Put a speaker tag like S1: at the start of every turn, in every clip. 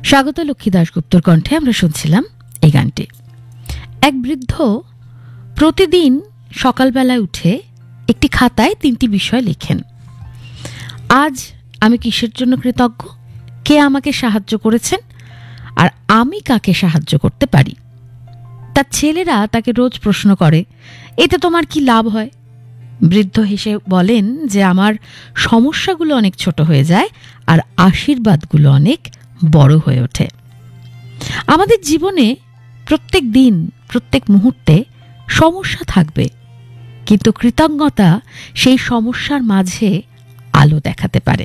S1: স্বাগত লক্ষ্মী দাশগুপ্তর কণ্ঠে আমরা শুনছিলাম এই গানটি। এক বৃদ্ধ প্রতিদিন সকালবেলায় উঠে একটি খাতায় 3টি বিষয় লেখেন। আজ আমি কিসের জন্য কৃতজ্ঞ, কে আমাকে সাহায্য করেছেন, আর আমি কাকে সাহায্য করতে পারি। তার ছেলেরা তাকে রোজ প্রশ্ন করে, এতে তোমার কি লাভ হয়? বৃদ্ধ হেসে বলেন যে আমার সমস্যাগুলো অনেক ছোট হয়ে যায় আর আশীর্বাদগুলো অনেক বড় হয়ে ওঠে। আমাদের জীবনে প্রত্যেক দিন প্রত্যেক মুহূর্তে সমস্যা থাকবে, কিন্তু কৃতজ্ঞতা সেই সমস্যার মাঝে আলো দেখাতে পারে।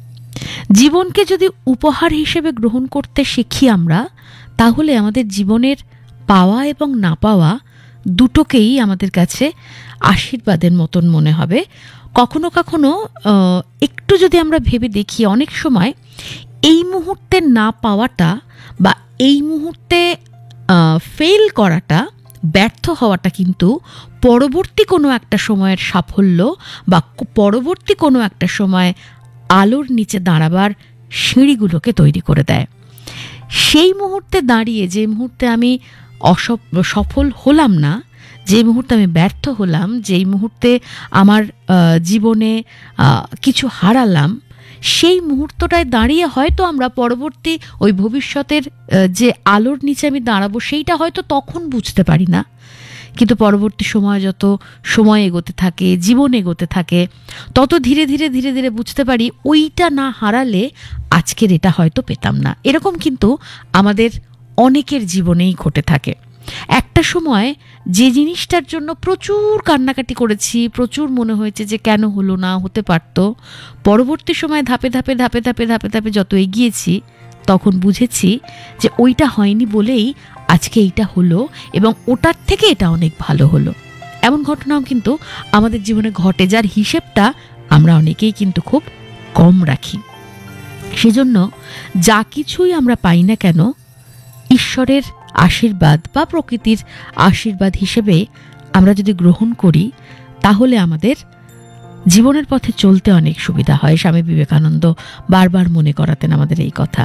S1: জীবনকে যদি উপহার হিসেবে গ্রহণ করতে শিখি আমরা, তাহলে আমাদের জীবনের পাওয়া এবং না পাওয়া দুটোকেই আমাদের কাছে আশীর্বাদের মতন মনে হবে। কখনো কখনো একটু যদি আমরা ভেবে দেখি, অনেক সময় এই মুহূর্তে না পাওয়াটা বা এই মুহূর্তে ফেল করাটা, ব্যর্থ হওয়াটা কিন্তু পরবর্তী কোনো একটা সময়ের সাফল্য বা পরবর্তী কোনো একটা সময় আলোর নিচে দাঁড়াবার সিঁড়িগুলোকে তৈরি করে দেয়। সেই মুহূর্তে দাঁড়িয়ে, যে মুহূর্তে আমি সফল হলাম না, যে মুহূর্তে আমি ব্যর্থ হলাম, যেই মুহূর্তে আমার জীবনে কিছু হারালাম, সেই মুহূর্তটায় দাঁড়িয়ে হয়তো আমরা পরবর্তী ওই ভবিষ্যতের যে আলোর নিচে আমি দাঁড়াবো, সেইটা হয়তো তখন বুঝতে পারি না। কিন্তু পরবর্তী সময় যত সময় এগোতে থাকে, জীবন এগোতে থাকে, তত ধীরে ধীরে ধীরে ধীরে বুঝতে পারি ওইটা না হারালে আজকের এটা হয়তো পেতাম না। এরকম কিন্তু আমাদের অনেকের জীবনেই ঘটে থাকে। একটা সময় যে জিনিসটার জন্য প্রচুর কান্নাকাটি করেছি, প্রচুর মনে হয়েছে যে কেন হলো না, হতে পারতো, পরবর্তী সময় ধাপে ধাপে ধাপে ধাপে ধাপে ধাপে যত এগিয়েছি, তখন বুঝেছি যে ওইটা হয়নি বলেই আজকে এইটা হলো, এবং ওটার থেকে এটা অনেক ভালো হলো। এমন ঘটনাও কিন্তু আমাদের জীবনে ঘটে, যার হিসেবটা আমরা অনেকেই কিন্তু খুব কম রাখি। সেজন্য যা কিছুই আমরা পাই না কেন, ঈশ্বরের আশীর্বাদ বা প্রকৃতির আশীর্বাদ হিসেবে আমরা যদি গ্রহণ করি, তাহলে আমাদের জীবনের পথে চলতে অনেক সুবিধা হয়। স্বামী বিবেকানন্দ বারবার মনে করাতেন আমাদের এই কথা।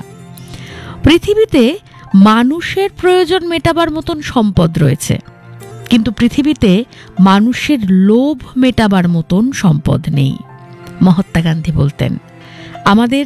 S1: পৃথিবীতে মানুষের প্রয়োজন মেটাবার মতন সম্পদ রয়েছে, কিন্তু পৃথিবীতে মানুষের লোভ মেটাবার মতন সম্পদ নেই। মহাত্মা গান্ধী বলতেন, আমাদের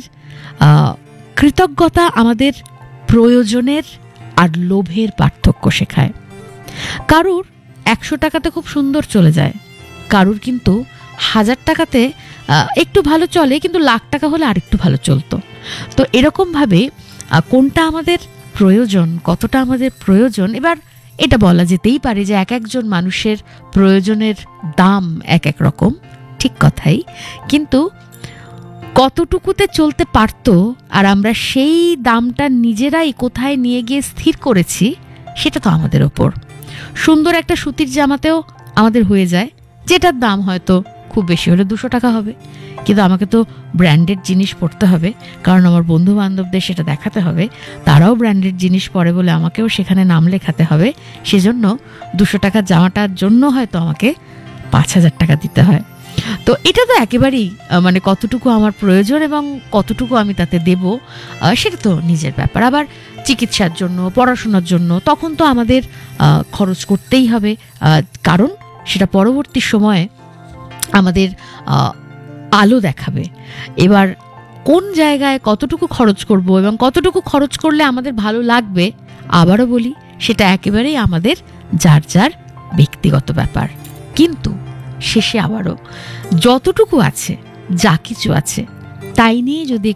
S1: কৃতজ্ঞতা আমাদের প্রয়োজনের আর লোভের পার্থক্য শেখায়। কারুর 100 টাকাতে খুব সুন্দর চলে যায়, কারুর কিন্তু 1000 টাকাতে একটু ভালো চলে, কিন্তু লাখ টাকা হলে আরেকটু ভালো চলতো। তো এরকমভাবে কোনটা আমাদের প্রয়োজন, কতটা আমাদের প্রয়োজন, এবার এটা বলা যেতেই পারে যে এক একজন মানুষের প্রয়োজনের দাম এক এক রকম, ঠিক কথাই, কিন্তু কতটুকুতে চলতে পারতো আর আমরা সেই দামটা নিজেরাই কোথায় নিয়ে গিয়ে স্থির করেছি, সেটা তো আমাদের ওপর। সুন্দর একটা সুতির জামাতেও আমাদের হয়ে যায়, যেটার দাম হয়তো খুব বেশি হলে 200 টাকা হবে, কিন্তু আমাকে তো ব্র্যান্ডেড জিনিস পরতে হবে, কারণ আমার বন্ধু বান্ধবদের সেটা দেখাতে হবে, তারাও ব্র্যান্ডেড জিনিস পরে বলে আমাকেও সেখানে নাম লেখাতে হবে। সেজন্য 200 টাকার জামাটার জন্য হয়তো আমাকে 5000 টাকা দিতে হয়। তো এটা তো একেবারেই মানে কতটুকু আমার প্রয়োজন এবং কতটুকু আমি তাতে দেব, সেটা তো নিজের ব্যাপার। আবার চিকিৎসার জন্য, পড়াশোনার জন্য, তখন তো আমাদের খরচ করতেই হবে, কারণ সেটা পরবর্তী সময়ে আমাদের আলো দেখাবে। এবার কোন জায়গায় কতটুকু খরচ করব এবং কতটুকু খরচ করলে আমাদের ভালো লাগবে, আবারও বলি, সেটা একেবারেই আমাদের যার যার ব্যক্তিগত ব্যাপার। কিন্তু শেষে আবারও যতটুকু আছে, যা কিছু আছে, তাই নিয়ে যদি